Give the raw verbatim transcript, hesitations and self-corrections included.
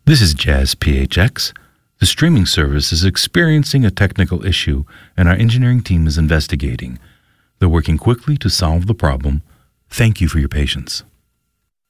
This is Jazz P H X. The streaming service is experiencing a technical issue, and our engineering team is investigating. They're working quickly to solve the problem. Thank you for your patience.